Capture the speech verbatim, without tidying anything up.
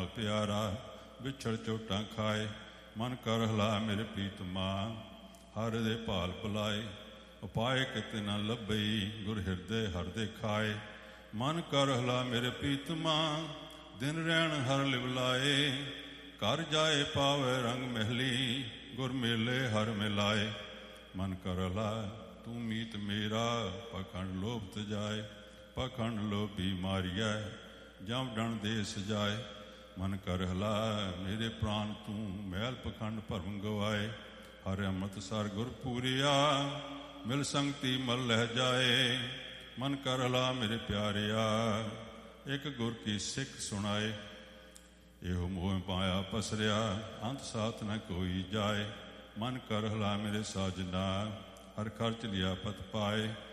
ਨਾਲ ਪਿਆਰਾ, ਵਿਛੜ ਝੋਟਾਂ ਖਾਏ। ਮਨ ਕਰ ਹਲਾ ਮੇਰੇ ਪ੍ਰੀਤਮਾ, ਹਰ ਦੇ ਭਾਲ ਭੁਲਾਏ। ਉਪਾਏ ਕਿਤੇ ਨਾ ਲੱਭਈ, ਗੁਰ ਹਿਰਦੇ ਹਰ ਦੇ ਖਾਏ। ਮਨ ਕਰ ਹਲਾ ਮੇਰੇ ਪ੍ਰੀਤਮਾ, ਦਿਨ ਰਹਿਣ ਹਰ ਲਿਵਲਾਏ। ਘਰ ਜਾਏ ਪਾਵੇ ਰੰਗ ਮਹਿਲੀ, ਗੁਰ ਮੇਲੇ ਹਰ ਮਿਲਾਏ। ਮਨ ਕਰ ਹਲਾ ਤੂੰ ਮੀਤ ਮੇਰਾ, ਪਖੰਡ ਲੋਭ ਤਜਾਏ। ਪਖੰਡ ਲੋਭੀ ਮਾਰੀਐ, ਜਮ ਡਣ ਦੇ ਸਜਾਏ। ਮਨ ਕਰ ਹਲਾ ਮੇਰੇ ਪ੍ਰਾਨ ਤੂੰ, ਮੈਲ ਪਖੰਡ ਭਰਮ ਗਵਾਏ। ਹਰਿ ਅੰਮ੍ਰਿਤਸਰ ਗੁਰ ਪੂਰਿਆ, ਮਿਲ ਸੰਗਤੀ ਮਲ ਲਹਿ ਜਾਏ। ਮਨ ਕਰ ਹਲਾ ਮੇਰੇ ਪਿਆਰਿਆ, ਇੱਕ ਗੁਰ ਕੀ ਸਿੱਖ ਸੁਣਾਏ। ਇਹੋ ਮੋਹ ਪਾਇਆ ਪਸਰਿਆ, ਅੰਤ ਸਾਥ ਨ ਕੋਈ ਜਾਏ। ਮਨ ਕਰ ਹਲਾ ਮੇਰੇ ਸਾਜਨਾ, ਹਰ ਖਰਚ ਲਿਆ ਪਤ ਪਾਏ।